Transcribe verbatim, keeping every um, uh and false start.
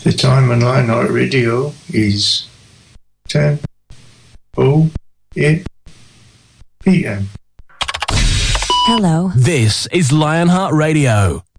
The time on Lionheart Radio is ten oh eight p.m. Hello. This is Lionheart Radio.